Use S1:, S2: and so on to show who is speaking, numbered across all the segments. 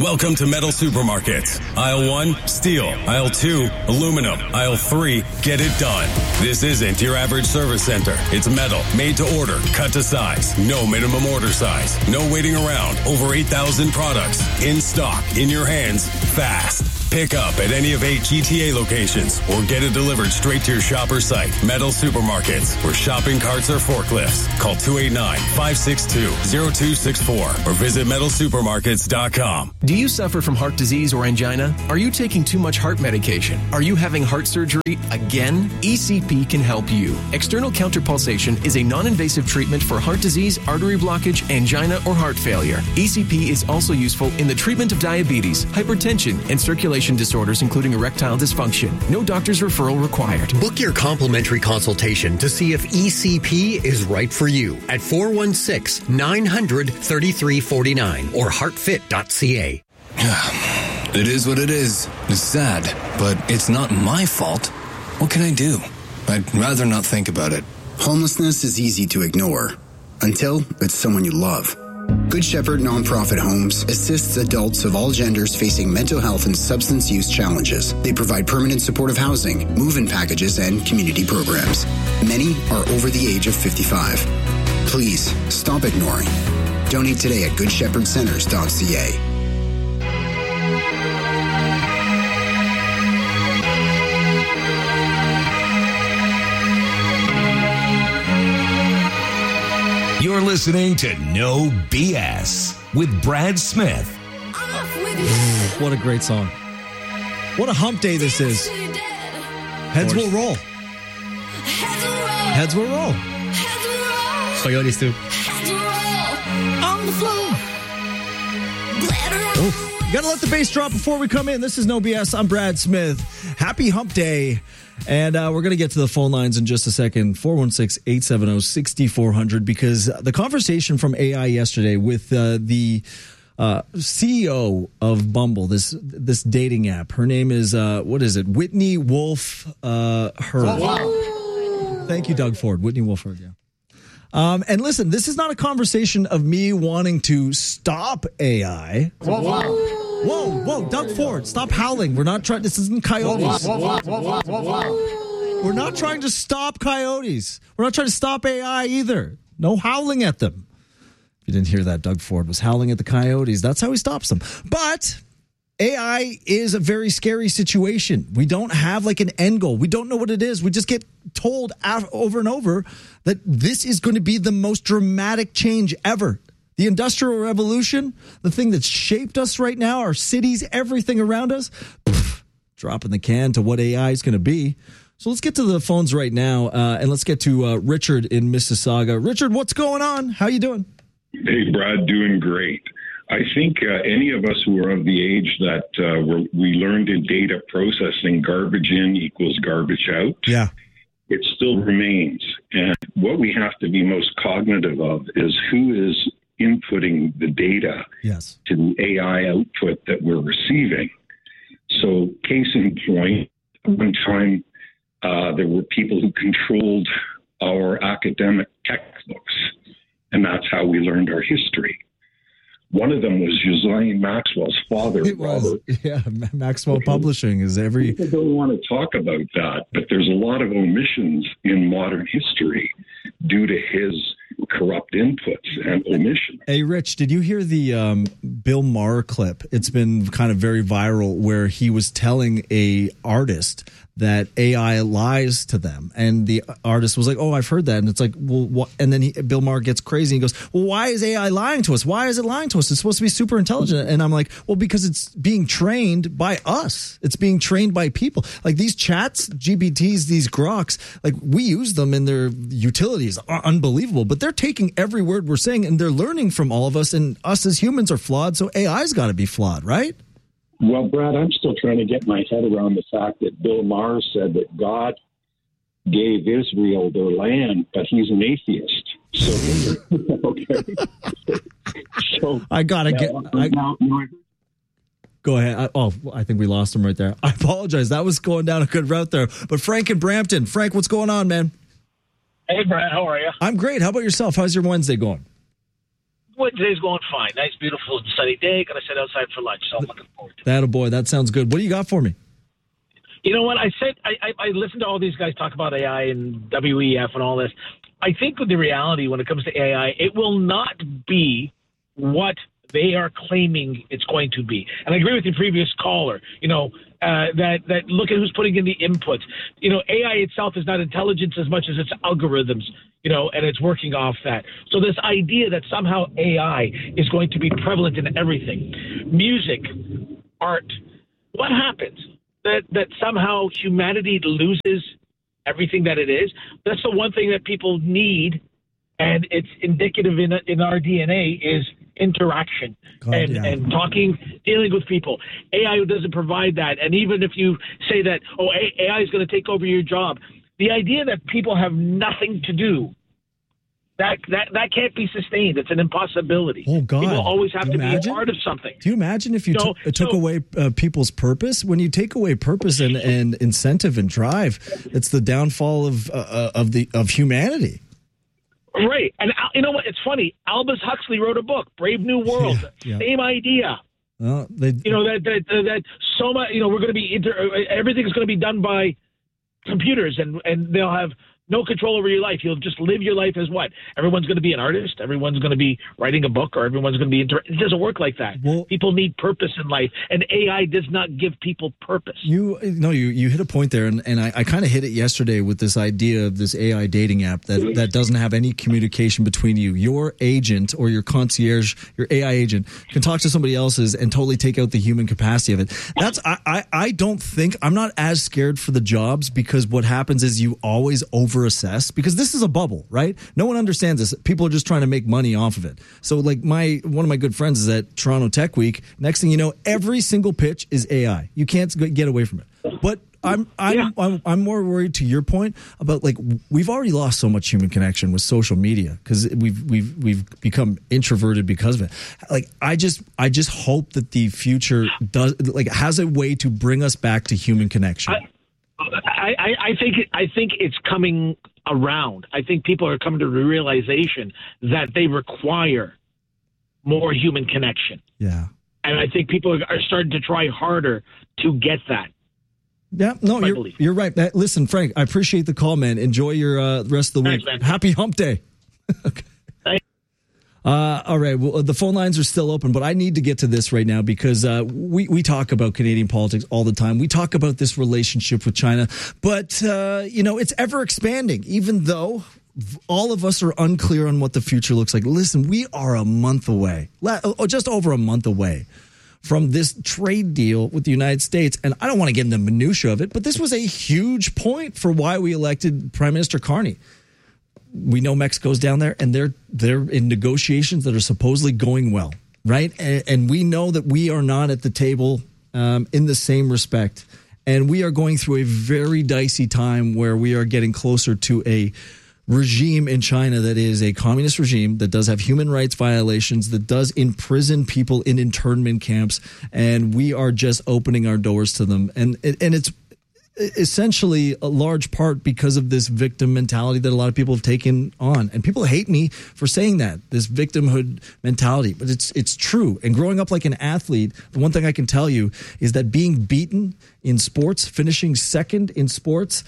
S1: Welcome to Metal Supermarkets. Aisle 1, steel. Aisle 2, aluminum. Aisle 3, get it done. This isn't your average service center. It's metal, made to order, cut to size. No minimum order size. No waiting around. Over 8,000 products. In stock, in your hands, fast. Pick up at any of 8 GTA locations or get it delivered straight to your shop or site. Metal Supermarkets, where shopping carts are forklifts. Call 289-562-0264 or visit metalsupermarkets.com.
S2: Do you suffer from heart disease or angina? Are you taking too much heart medication? Are you having heart surgery again? ECP can help you. External counterpulsation is a non-invasive treatment for heart disease, artery blockage, angina, or heart failure. ECP is also useful in the treatment of diabetes, hypertension, and circulation disorders, including erectile dysfunction. No doctor's referral required.
S3: Book your complimentary consultation to see if ECP is right for you at 416-900-3349 or heartfit.ca.
S4: It is what it is. It's sad, but it's not my fault. What can I do? I'd rather not think about it.
S5: Homelessness is easy to ignore until it's someone you love. Good Shepherd Nonprofit Homes assists adults of all genders facing mental health and substance use challenges. They provide permanent supportive housing, move-in packages, and community programs. Many are over the age of 55. Please stop ignoring. Donate today at goodshepherdcenters.ca.
S6: You're listening to No BS with Brad Smith.
S7: What a great song. What a hump day this is. Heads will roll. Heads will roll. Coyotes too. On the floor. Oh, you gotta let the bass drop before we come in. This is No BS. I'm Brad Smith. Happy hump day. And we're going to get to the phone lines in just a second, 416-870-6400, because the conversation from AI yesterday with the CEO of Bumble, this dating app, her name is, Whitney Wolf Herd. Wow. Thank you, Doug Ford. Whitney Wolf Herd, yeah. And listen, this is not a conversation of me wanting to stop AI. Whoa, Doug Ford, stop howling. We're not trying, this isn't coyotes. We're not trying to stop coyotes. We're not trying to stop AI either. No howling at them. If you didn't hear that, Doug Ford was howling at the coyotes. That's how he stops them. But AI is a very scary situation. We don't have like an end goal. We don't know what it is. We just get told over and over that this is going to be the most dramatic change ever. The Industrial Revolution, the thing that's shaped us right now, our cities, everything around us, dropping the can to what AI is going to be. So let's get to the phones right now, and let's get to Richard in Mississauga. Richard, what's going on? How you doing?
S8: Hey, Brad, doing great. I think any of us who are of the age that we learned in data processing, garbage in equals garbage out.
S7: Yeah.
S8: It still remains. And what we have to be most cognitive of is who is inputting the data to the AI output that we're receiving. So case in point, one time there were people who controlled our academic textbooks, and that's how we learned our history. One of them was Ghislaine Maxwell's father.
S7: It was, Robert. Yeah, Maxwell Publishing is every...
S8: People don't want to talk about that, but there's a lot of omissions in modern history due to his corrupt inputs and omissions.
S7: Hey, Rich, did you hear the Bill Maher clip? It's been kind of very viral where he was telling a artist that AI lies to them. And the artist was like, oh, I've heard that. And it's like, well, what? And then Bill Maher gets crazy and goes, well, why is AI lying to us? Why is it lying to us? It's supposed to be super intelligent. And I'm like, well, because it's being trained by us. It's being trained by people. Like these chats, GPTs, these Groks, like we use them in their utilities. Unbelievable. But they're taking every word we're saying and they're learning from all of us. And us as humans are flawed. So AI's got to be flawed, right?
S8: Well, Brad, I'm still trying to get my head around the fact that Bill Maher said that God gave Israel their land, but he's an atheist. So, okay. So
S7: I gotta get. Go ahead. I think we lost him right there. I apologize. That was going down a good route there. But Frank in Brampton. Frank, what's going on, man?
S9: Hey, Brad. How are you?
S7: I'm great. How about yourself? How's your Wednesday going?
S9: Today's going fine. Nice, beautiful, sunny day. Going to sit outside for lunch, so I'm looking forward to it.
S7: That a boy. That sounds good. What do you got for me?
S9: You know what? I listened to all these guys talk about AI and WEF and all this. I think with the reality when it comes to AI, it will not be what they are claiming it's going to be. And I agree with your previous caller, that look at who's putting in the inputs. AI itself is not intelligence as much as it's algorithms, and it's working off that. So this idea that somehow AI is going to be prevalent in everything, music, art, what happens? That somehow humanity loses everything that it is. That's the one thing that people need, and it's indicative in our DNA is interaction and talking, dealing with people. AI doesn't provide that. And even if you say that, AI is going to take over your job, the idea that people have nothing to do, that can't be sustained. It's an impossibility.
S7: Oh, God.
S9: People always have to be a part of something.
S7: Do you imagine if you took away people's purpose? When you take away purpose and incentive and drive, it's the downfall of humanity.
S9: Right. And you know what? It's funny. Aldous Huxley wrote a book, Brave New World. Yeah. Same idea. Well, that so much, we're going to be, everything's going to be done by computers and they'll have no control over your life. You'll just live your life as what? Everyone's going to be an artist. Everyone's going to be writing a book, or everyone's going to be it doesn't work like that. Well, people need purpose in life, and AI does not give people purpose.
S7: You hit a point there, and I kind of hit it yesterday with this idea of this AI dating app that doesn't have any communication between you. Your agent or your concierge, your AI agent, can talk to somebody else's and totally take out the human capacity of it. I don't think, I'm not as scared for the jobs, because what happens is you always overassess, because this is a bubble, right? No one understands this. People are just trying to make money off of it. So like one of my good friends is at Toronto Tech Week. Next thing you know, every single pitch is AI. You can't get away from it. But I'm more worried, to your point, about like we've already lost so much human connection with social media because we've become introverted because of it. Like I just hope that the future has a way to bring us back to human connection.
S9: I think it's coming around. I think people are coming to the realization that they require more human connection.
S7: Yeah.
S9: And I think people are starting to try harder to get that.
S7: Yeah, no, you're right. Listen, Frank, I appreciate the call, man. Enjoy your rest of the week.
S9: Man.
S7: Happy hump day. Okay. All right. Well, the phone lines are still open, but I need to get to this right now because we talk about Canadian politics all the time. We talk about this relationship with China, but it's ever expanding, even though all of us are unclear on what the future looks like. Listen, we are a month away, just over a month away from this trade deal with the United States. And I don't want to get into the minutia of it, but this was a huge point for why we elected Prime Minister Carney. We know Mexico's down there, and they're in negotiations that are supposedly going well, right? And we know that we are not at the table in the same respect. And we are going through a very dicey time where we are getting closer to a regime in China that is a communist regime that does have human rights violations, that does imprison people in internment camps, and we are just opening our doors to them. And it's essentially a large part because of this victim mentality that a lot of people have taken on. And people hate me for saying that, this victimhood mentality, but it's true. And growing up like an athlete, the one thing I can tell you is that being beaten in sports, finishing second in sports,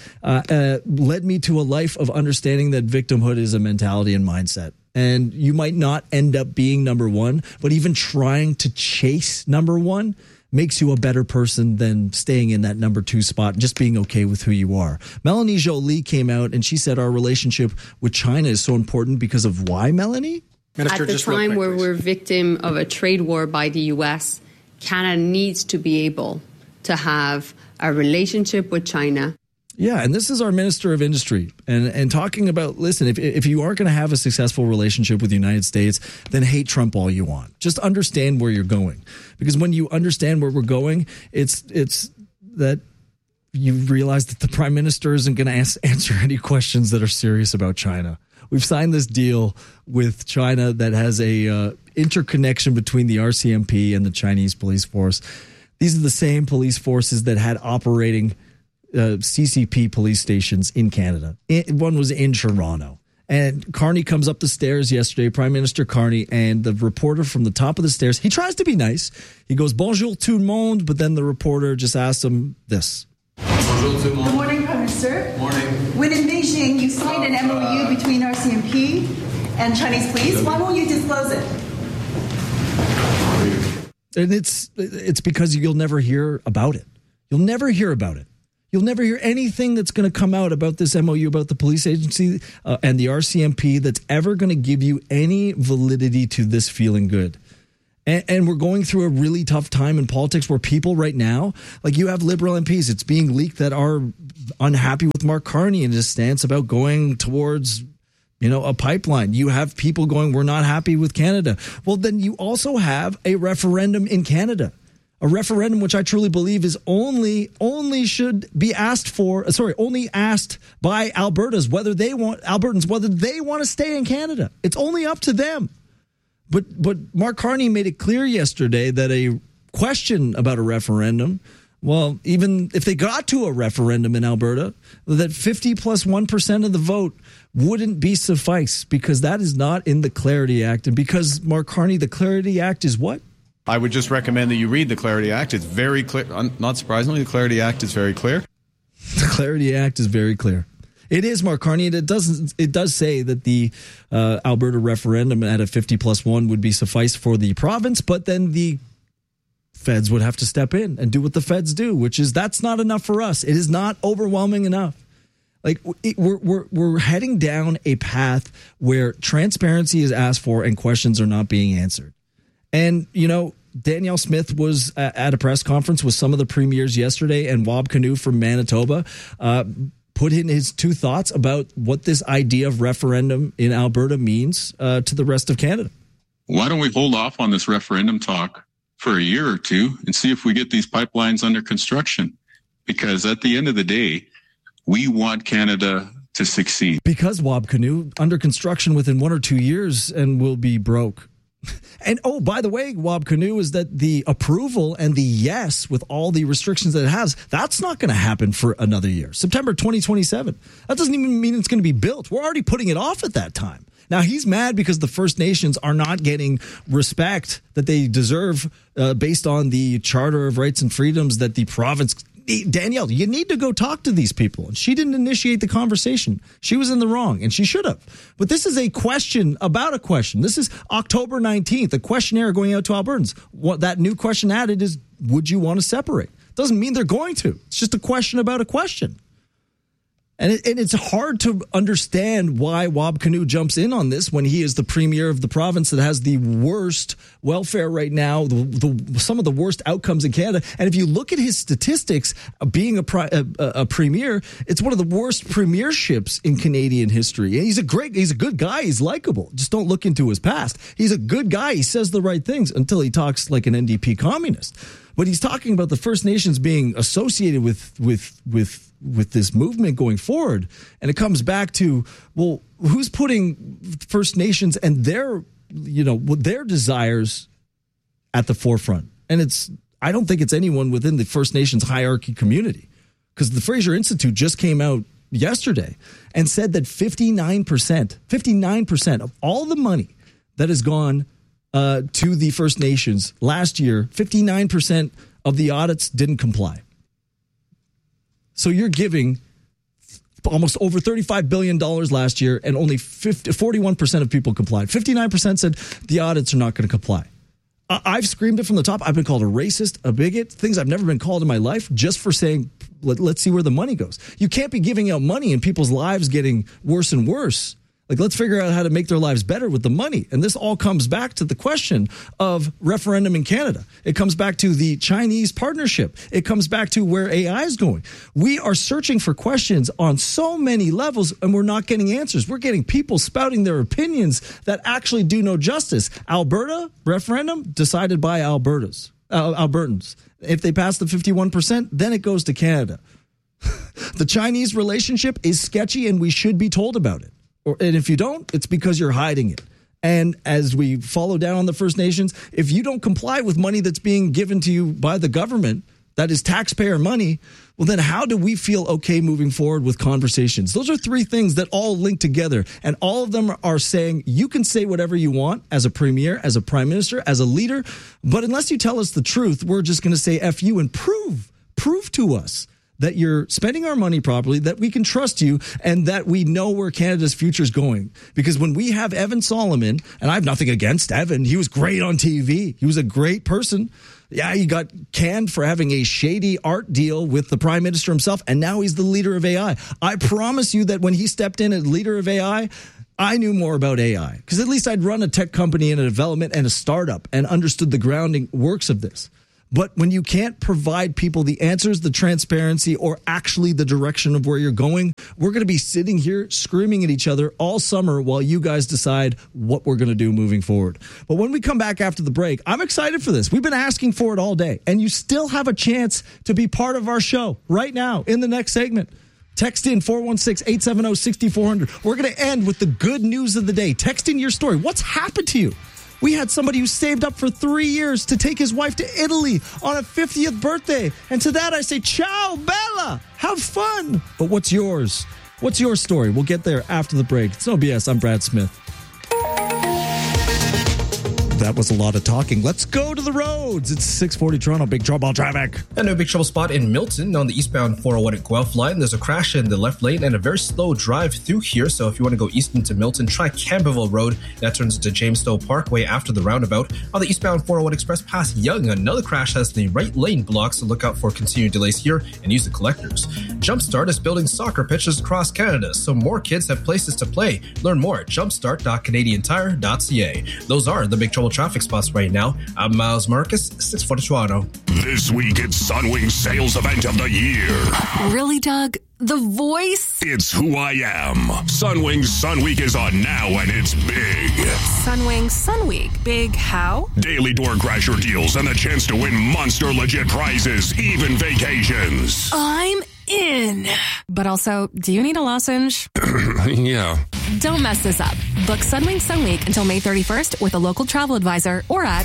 S7: led me to a life of understanding that victimhood is a mentality and mindset. And you might not end up being number one, but even trying to chase number one makes you a better person than staying in that number two spot and just being okay with who you are. Melanie Joly came out and she said our relationship with China is so important because of why, Melanie?
S10: Minister, at the time where we're victim of a trade war by the U.S., Canada needs to be able to have a relationship with China.
S7: Yeah, and this is our Minister of Industry and talking about, listen, if you aren't going to have a successful relationship with the United States, then hate Trump all you want. Just understand where you're going. Because when you understand where we're going, it's that you realize that the Prime Minister isn't going to answer any questions that are serious about China. We've signed this deal with China that has a interconnection between the RCMP and the Chinese police force. These are the same police forces that had operating CCP police stations in Canada. One was in Toronto. And Carney comes up the stairs yesterday, Prime Minister Carney, and the reporter from the top of the stairs, he tries to be nice. He goes, bonjour tout le monde, but then the reporter just asks him this.
S11: Bonjour tout le monde. Good morning, Prime Minister. Morning. When in Beijing, you signed an MOU between RCMP and Chinese police. Why won't you disclose it?
S7: And it's because you'll never hear about it. You'll never hear about it. You'll never hear anything that's going to come out about this MOU, about the police agency and the RCMP that's ever going to give you any validity to this feeling good. And we're going through a really tough time in politics where people right now, like you have Liberal MPs, it's being leaked that are unhappy with Mark Carney and his stance about going towards, a pipeline. You have people going, we're not happy with Canada. Well, then you also have a referendum in Canada. A referendum, which I truly believe is only should be asked for. Only asked by Albertans whether they want to stay in Canada. It's only up to them. But Mark Carney made it clear yesterday that a question about a referendum, well, even if they got to a referendum in Alberta, that 50 plus 1% of the vote wouldn't be suffice because that is not in the Clarity Act. And because Mark Carney, the Clarity Act is what?
S12: I would just recommend that you read the Clarity Act. It's very clear. Not surprisingly, the Clarity Act is very clear.
S7: The Clarity Act is very clear. It is, Mark Carney. It does say that the Alberta referendum at a 50 plus 1 would be suffice for the province, but then the feds would have to step in and do what the feds do, which is that's not enough for us. It is not overwhelming enough. Like we're heading down a path where transparency is asked for and questions are not being answered. And, Danielle Smith was at a press conference with some of the premiers yesterday, and Wab Kinew from Manitoba put in his two thoughts about what this idea of referendum in Alberta means to the rest of Canada.
S13: Why don't we hold off on this referendum talk for a year or two and see if we get these pipelines under construction? Because at the end of the day, we want Canada to succeed.
S7: Because Wab Kinew, under construction within 1 or 2 years and will be broke. And, by the way, Wab Kinew, is that the approval and the yes with all the restrictions that it has, that's not going to happen for another year. September 2027. That doesn't even mean it's going to be built. We're already putting it off at that time. Now, he's mad because the First Nations are not getting respect that they deserve based on the Charter of Rights and Freedoms that the province. Danielle, you need to go talk to these people. And she didn't initiate the conversation. She was in the wrong, and she should have. But this is a question about a question. This is October 19th, a questionnaire going out to Albertans. What that new question added is, would you want to separate? Doesn't mean they're going to. It's just a question about a question. And it's hard to understand why Wab Kinew jumps in on this when he is the premier of the province that has the worst welfare right now, some of the worst outcomes in Canada. And if you look at his statistics, being a premier, it's one of the worst premierships in Canadian history. And he's a good guy. He's likable. Just don't look into his past. He's a good guy. He says the right things until he talks like an NDP communist. But he's talking about the First Nations being associated with this movement going forward. And it comes back to, well, who's putting First Nations and their desires at the forefront? And I don't think it's anyone within the First Nations hierarchy community, because the Fraser Institute just came out yesterday and said that 59% of all the money that has gone to the First Nations last year, 59% of the audits didn't comply. So you're giving almost over $35 billion last year, and only 41% of people complied. 59% said the audits are not going to comply. I've screamed it from the top. I've been called a racist, a bigot, things I've never been called in my life, just for saying, let's see where the money goes. You can't be giving out money and people's lives getting worse and worse. Like, let's figure out how to make their lives better with the money. And this all comes back to the question of referendum in Canada. It comes back to the Chinese partnership. It comes back to where AI is going. We are searching for questions on so many levels, and we're not getting answers. We're getting people spouting their opinions that actually do no justice. Alberta referendum decided by Albertans. If they pass the 51%, then it goes to Canada. The Chinese relationship is sketchy, and we should be told about it. And if you don't, it's because you're hiding it. And as we follow down on the First Nations, if you don't comply with money that's being given to you by the government, that is taxpayer money, well, then how do we feel okay moving forward with conversations? Those are three things that all link together. And all of them are saying you can say whatever you want as a premier, as a prime minister, as a leader. But unless you tell us the truth, we're just going to say F you and prove to us that you're spending our money properly, that we can trust you, and that we know where Canada's future is going. Because when we have Evan Solomon, and I have nothing against Evan, he was great on TV. He was a great person. Yeah, he got canned for having a shady art deal with the prime minister himself, and now he's the leader of AI. I promise you that when he stepped in as leader of AI, I knew more about AI, because at least I'd run a tech company and a development and a startup and understood the grounding works of this. But when you can't provide people the answers, the transparency, or actually the direction of where you're going, we're going to be sitting here screaming at each other all summer while you guys decide what we're going to do moving forward. But when we come back after the break, I'm excited for this. We've been asking for it all day, and you still have a chance to be part of our show right now in the next segment. Text in 416-870-6400. We're going to end with the good news of the day. Text in your story. What's happened to you? We had somebody who saved up for 3 years to take his wife to Italy on a 50th birthday. And to that I say, ciao, Bella. Have fun. But what's yours? What's your story? We'll get there after the break. It's No BS. I'm Brad Smith. That was a lot of talking. Let's go to the roads. It's 640 Toronto. Big trouble traffic.
S14: And a big trouble spot in Milton on the eastbound 401 at Guelph line. There's a crash in the left lane and a very slow drive through here. So if you want to go east into Milton, try Campbellville Road. That turns into James Stowe Parkway after the roundabout. On the eastbound 401 Express past Yonge, another crash has the right lane blocked. So look out for continued delays here and use the collectors. Jumpstart is building soccer pitches across Canada, so more kids have places to play. Learn more at jumpstart.canadiantire.ca. Those are the big trouble traffic spots right now. I'm Miles Marcus, 640 Toronto.
S6: This week it's Sunwing's sales event of the year.
S15: Really, Doug? The voice?
S6: It's who I am. Sunwing's Sun Week is on now and it's big.
S15: Sunwing Sun Week. Big how?
S6: Daily door crasher deals and the chance to win monster legit prizes, even vacations.
S15: I'm in. But also, do you need a lozenge?
S6: Yeah.
S15: Don't mess this up. Book Sunwing Sun Week until May 31st with a local travel advisor or at...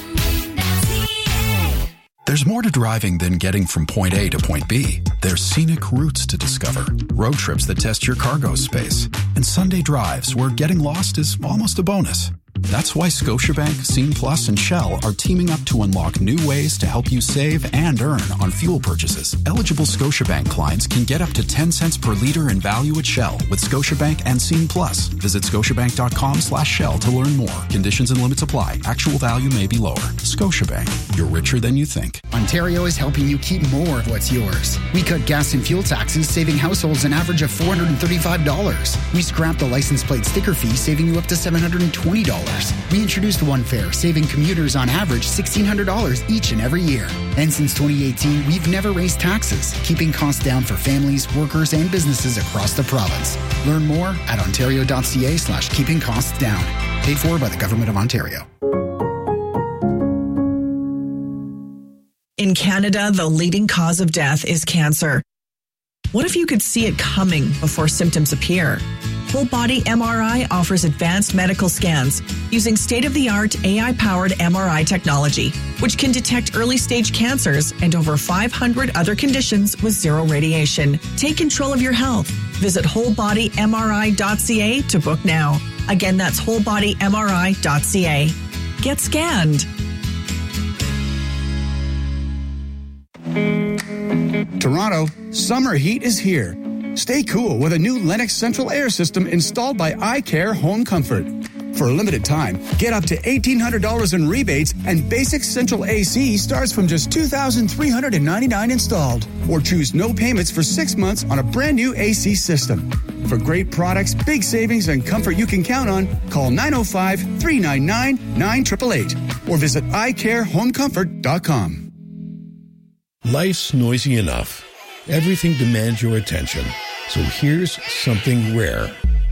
S16: There's more to driving than getting from point A to point B. There's scenic routes to discover, road trips that test your cargo space, and Sunday drives where getting lost is almost a bonus. That's why Scotiabank, Scene Plus, and Shell are teaming up to unlock new ways to help you save and earn on fuel purchases. Eligible Scotiabank clients can get up to 10 cents per liter in value at Shell with Scotiabank and Scene Plus. Visit scotiabank.com/Shell to learn more. Conditions and limits apply. Actual value may be lower. Scotiabank. You're richer than you think.
S5: Ontario is helping you keep more of what's yours. We cut gas and fuel taxes, saving households an average of $435. We scrapped the license plate sticker fee, saving you up to $720. We introduced One Fare, saving commuters on average $1,600 each and every year. And since 2018, we've never raised taxes, keeping costs down for families, workers, and businesses across the province. Learn more at ontario.ca/keeping costs down. Paid for by the Government of Ontario.
S17: In Canada, the leading cause of death is cancer. What if you could see it coming before symptoms appear? Whole Body MRI offers advanced medical scans using state-of-the-art AI-powered MRI technology, which can detect early-stage cancers and over 500 other conditions with zero radiation. Take control of your health. Visit wholebodymri.ca to book now. Again, that's wholebodymri.ca. Get scanned.
S18: Toronto, summer heat is here. Stay cool with a new Lennox Central Air System installed by iCare Home Comfort. For a limited time, get up to $1,800 in rebates, and basic central AC starts from just $2,399 installed. Or choose no payments for 6 months on a brand new AC system. For great products, big savings, and comfort you can count on, call 905-399-9888 or visit iCareHomeComfort.com.
S19: Life's noisy enough. Everything demands your attention. So here's something rare.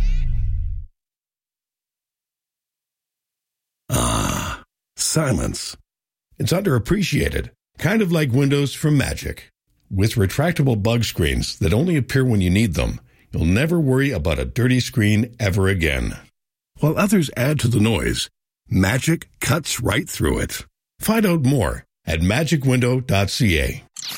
S19: Ah, silence. It's underappreciated, kind of like Windows from Magic. With retractable bug screens that only appear when you need them, you'll never worry about a dirty screen ever again. While others add to the noise, Magic cuts right through it. Find out more at magicwindow.ca.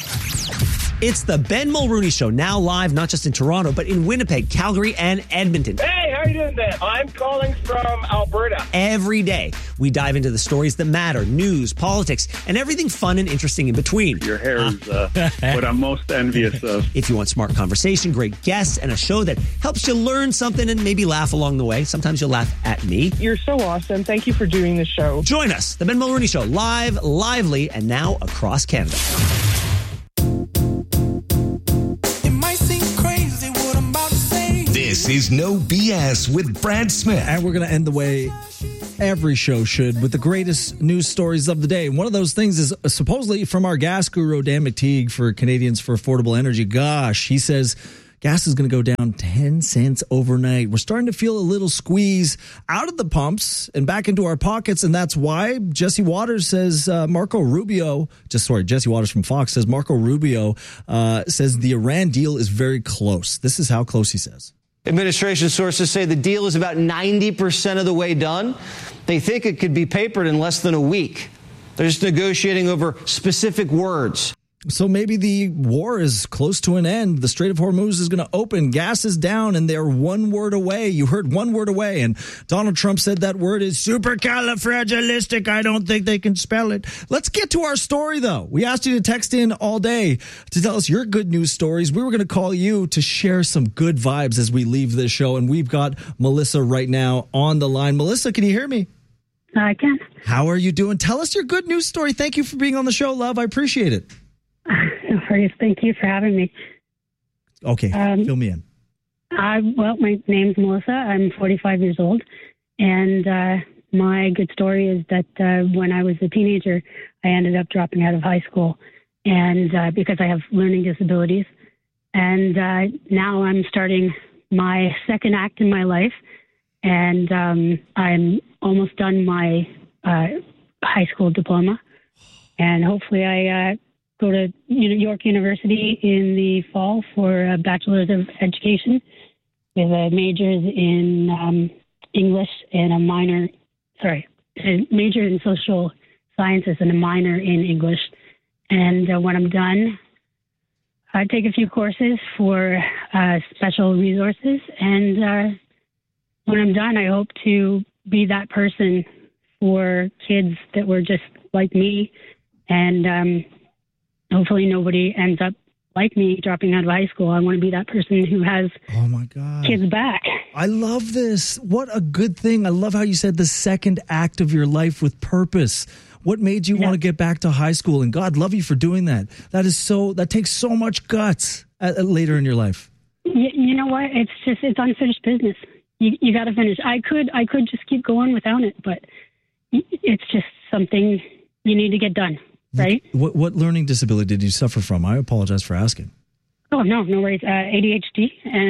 S20: It's the Ben Mulrooney Show, now live not just in Toronto, but in Winnipeg, Calgary, and Edmonton.
S21: Hey, how are you doing, Ben? I'm calling from Alberta.
S20: Every day, we dive into the stories that matter, news, politics, and everything fun and interesting in between.
S22: Your hair is what I'm most envious of.
S20: If you want smart conversation, great guests, and a show that helps you learn something and maybe laugh along the way. Sometimes you'll laugh at me.
S23: You're so awesome. Thank you for doing the show.
S20: Join us, the Ben Mulrooney Show, live, lively, and now across Canada.
S24: This is No BS with Brad Smith.
S7: And we're going to end the way every show should with the greatest news stories of the day. One of those things is supposedly from our gas guru, Dan McTeague, for Canadians for Affordable Energy. Gosh, he says gas is going to go down 10 cents overnight. We're starting to feel a little squeeze out of the pumps and back into our pockets. And that's why Jesse Waters says Jesse Waters from Fox says Marco Rubio says the Iran deal is very close. This is how close he says.
S25: Administration sources say the deal is about 90% of the way done. They think it could be papered in less than a week. They're just negotiating over specific words.
S7: So maybe the war is close to an end. The Strait of Hormuz is going to open. Gas is down, and they're one word away. You heard one word away, and Donald Trump said that word is supercalifragilistic. I don't think they can spell it. Let's get to our story, though. We asked you to text in all day to tell us your good news stories. We were going to call you to share some good vibes as we leave this show, and we've got Melissa right now on the line. Melissa, can you hear me?
S26: I can.
S7: How are you doing? Tell us your good news story. Thank you for being on the show, love. I appreciate it.
S26: No worries. Thank you for having me.
S7: Okay, fill me in.
S26: Well, my name's Melissa. I'm 45 years old, and my good story is that when I was a teenager, I ended up dropping out of high school, and because I have learning disabilities, and now I'm starting my second act in my life, and I'm almost done my high school diploma, and hopefully I go to York University in the fall for a Bachelor's of Education with a majors in English and a major in social sciences and a minor in English. And when I'm done, I take a few courses for special resources. And when I'm done, I hope to be that person for kids that were just like me. And hopefully nobody ends up like me dropping out of high school. I want to be that person who has kids back.
S7: I love this. What a good thing. I love how you said the second act of your life with purpose. What made you want to get back to high school? And God love you for doing that. That takes so much guts later in your life.
S26: You know what? It's unfinished business. You got to finish. I could just keep going without it, but it's just something you need to get done. Right.
S7: What learning disability did you suffer from? I apologize for asking.
S26: Oh, no worries. ADHD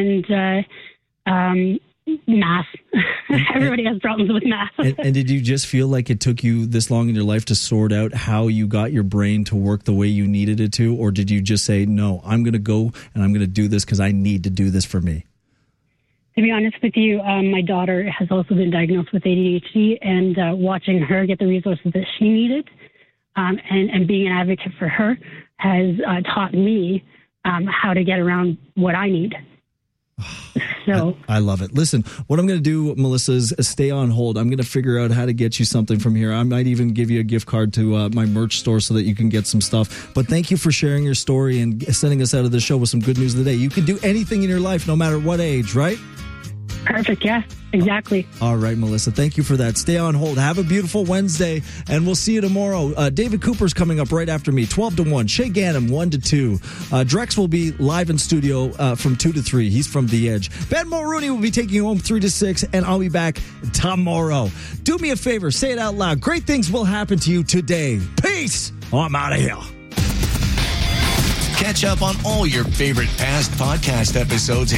S26: and math. Everybody has problems with math.
S7: and did you just feel like it took you this long in your life to sort out how you got your brain to work the way you needed it to? Or did you just say, no, I'm going to go and I'm going to do this because I need to do this for me?
S26: To be honest with you, my daughter has also been diagnosed with ADHD, and watching her get the resources that she needed and being an advocate for her has taught me how to get around what I need. So
S7: I love it. Listen, what I'm going to do, Melissa, is stay on hold. I'm going to figure out how to get you something from here. I might even give you a gift card to my merch store so that you can get some stuff. But thank you for sharing your story and sending us out of the show with some good news of the day. You can do anything in your life, no matter what age, right?
S26: Perfect. Yeah, exactly.
S7: All right, Melissa. Thank you for that. Stay on hold. Have a beautiful Wednesday, and we'll see you tomorrow. David Cooper's coming up right after me, 12 to 1. Shay Gannam, 1 to 2. Drex will be live in studio from 2 to 3. He's from The Edge. Ben Mulrooney will be taking you home 3 to 6, and I'll be back tomorrow. Do me a favor. Say it out loud. Great things will happen to you today. Peace. I'm out of here.
S24: Catch up on all your favorite past podcast episodes at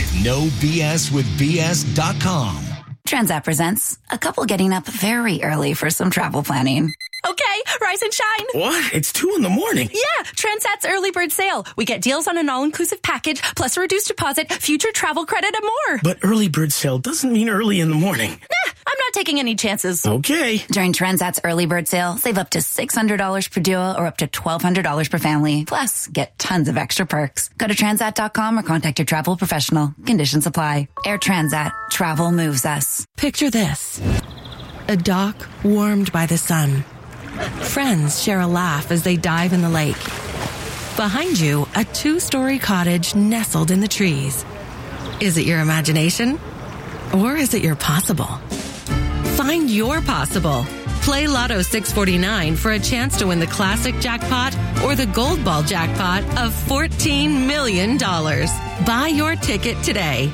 S24: NoBSWithBS.com.
S27: Transat presents a couple getting up very early for some travel planning.
S28: Okay,
S1: Rise and shine.
S2: What? It's 2 in the morning.
S1: Yeah, Transat's early bird sale. We get deals on an all-inclusive package, plus a reduced deposit, future travel credit, and more.
S2: But early bird sale doesn't mean early in the morning.
S1: Nah, I'm not taking any chances.
S2: Okay.
S3: During Transat's early bird sale, save up to $600 per duo or up to $1,200 per family. Plus, get tons of extra perks. Go to transat.com or contact your travel professional. Conditions apply. Air Transat. Travel moves us.
S4: Picture this. A dock warmed by the sun. Friends share a laugh as they dive in the lake. Behind you, a 2-story cottage nestled in the trees. Is it your imagination? Or is it your possible? Find your possible. Play Lotto 649 for a chance to win the classic jackpot or the gold ball jackpot of $14 million. Buy your ticket today.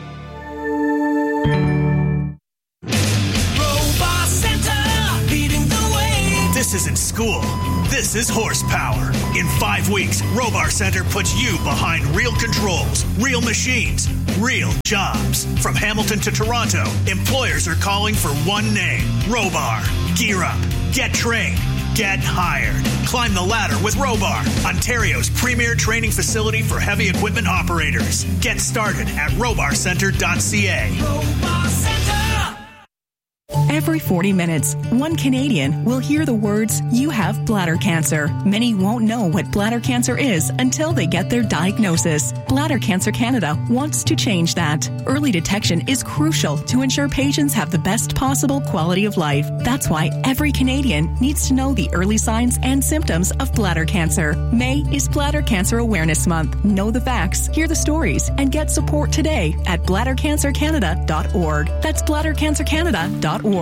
S8: Robot Center, leading the way. This isn't school. This is horsepower. In 5 weeks, Robar Center puts you behind real controls, real machines, real jobs. From Hamilton to Toronto, employers are calling for one name, Robar. Gear up, get trained, get hired. Climb the ladder with Robar, Ontario's premier training facility for heavy equipment operators. Get started at robarcenter.ca. Robar Center!
S17: Every 40 minutes, one Canadian will hear the words, "You have bladder cancer." Many won't know what bladder cancer is until they get their diagnosis. Bladder Cancer Canada wants to change that. Early detection is crucial to ensure patients have the best possible quality of life. That's why every Canadian needs to know the early signs and symptoms of bladder cancer. May is Bladder Cancer Awareness Month. Know the facts, hear the stories, and get support today at bladdercancercanada.org. That's bladdercancercanada.org.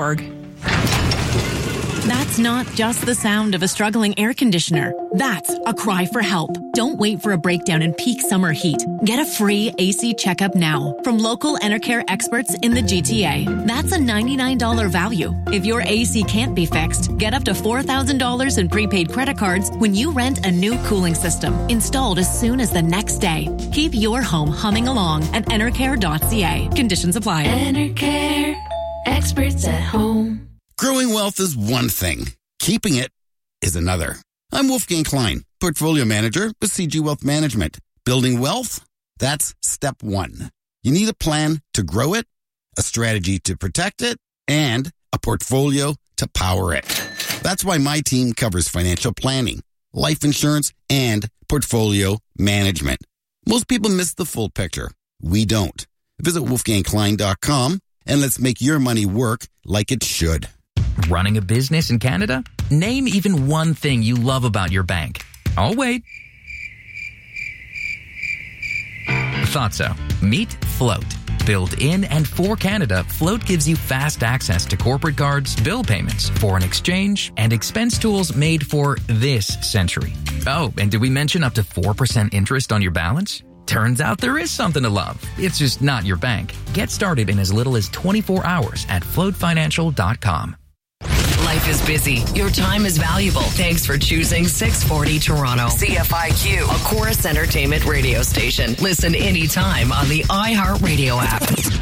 S9: That's not just the sound of a struggling air conditioner. That's a cry for help. Don't wait for a breakdown in peak summer heat. Get a free AC checkup now from local Enercare experts in the GTA. That's a $99 value. If your AC can't be fixed, get up to $4,000 in prepaid credit cards when you rent a new cooling system installed as soon as the next day. Keep your home humming along at enercare.ca. Conditions apply.
S27: Enercare. Experts at home.
S28: Growing wealth is one thing. Keeping it is another. I'm Wolfgang Klein, Portfolio Manager with CG Wealth Management. Building wealth? That's step one. You need a plan to grow it, a strategy to protect it, and a portfolio to power it. That's why my team covers financial planning, life insurance, and portfolio management. Most people miss the full picture. We don't. Visit wolfgangklein.com and let's make your money work like it should.
S29: Running a business in Canada? Name even one thing you love about your bank. I'll wait. Thought so. Meet Float. Built in and for Canada, Float gives you fast access to corporate cards, bill payments, foreign exchange, and expense tools made for this century. Oh, and did we mention up to 4% interest on your balance? Turns out there is something to love. It's just not your bank. Get started in as little as 24 hours at floatfinancial.com.
S30: Life is busy. Your time is valuable. Thanks for choosing 640 Toronto. CFIQ, a Chorus Entertainment radio station. Listen anytime on the iHeartRadio app.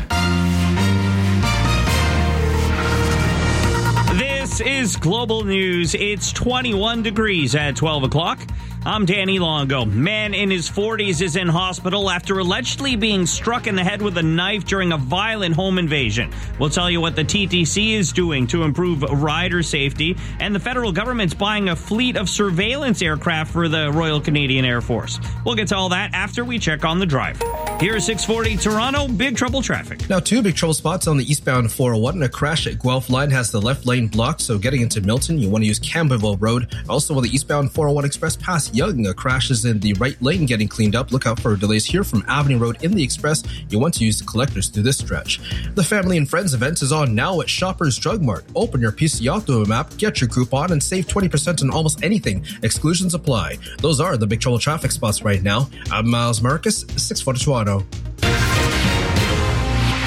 S31: This is Global News. It's 21 degrees at 12 o'clock. I'm Danny Longo. Man in his 40s is in hospital after allegedly being struck in the head with a knife during a violent home invasion. We'll tell you what the TTC is doing to improve rider safety, and the federal government's buying a fleet of surveillance aircraft for the Royal Canadian Air Force. We'll get to all that after we check on the drive. Here's 640 Toronto, big trouble traffic.
S14: Now, 2 big trouble spots on the eastbound 401. A crash at Guelph line has the left lane blocked, so getting into Milton, you want to use Campbellville Road. Also on the eastbound 401 Express past Yonge, a crash is in the right lane getting cleaned up. Look out for delays here from Avenue Road in the Express. You want to use the collectors through this stretch. The Family and Friends event is on now at Shoppers Drug Mart. Open your PC Auto app, get your coupon, and save 20% on almost anything. Exclusions apply. Those are the big trouble traffic spots right now. I'm Miles Marcus, 640 Toronto.
S31: A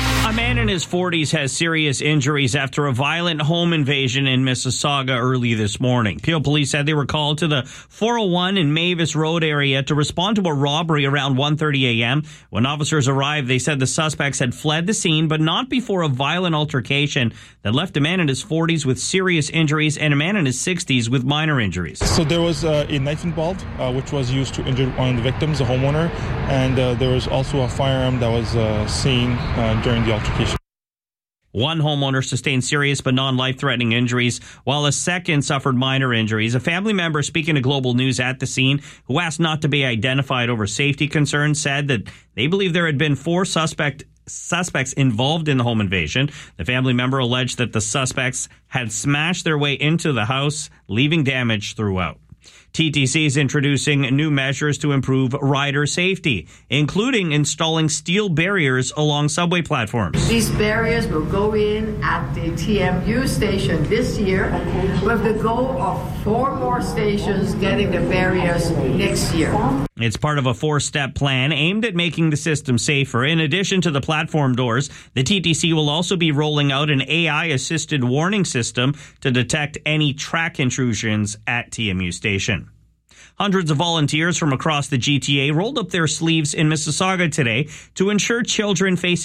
S31: man in his 40s has serious injuries after a violent home invasion in Mississauga early this morning. Peel police said they were called to the 401 and Mavis Road area to respond to a robbery around 1:30 a.m. When officers arrived, they said the suspects had fled the scene, but not before a violent altercation that left a man in his 40s with serious injuries and a man in his 60s with minor injuries.
S5: So there was a knife involved, which was used to injure one of the victims, the homeowner, and there was also a firearm that was seen during the altercation.
S31: One homeowner sustained serious but non-life-threatening injuries, while a second suffered minor injuries. A family member speaking to Global News at the scene, who asked not to be identified over safety concerns, said that they believe there had been 4 suspects involved in the home invasion. The family member alleged that the suspects had smashed their way into the house, leaving damage throughout. TTC is introducing new measures to improve rider safety, including installing steel barriers along subway platforms.
S6: These barriers will go in at the TMU station this year, with the goal of 4 more stations getting the barriers next year.
S31: It's part of a 4-step plan aimed at making the system safer. In addition to the platform doors, the TTC will also be rolling out an AI-assisted warning system to detect any track intrusions at TMU station. Hundreds of volunteers from across the GTA rolled up their sleeves in Mississauga today to ensure children facing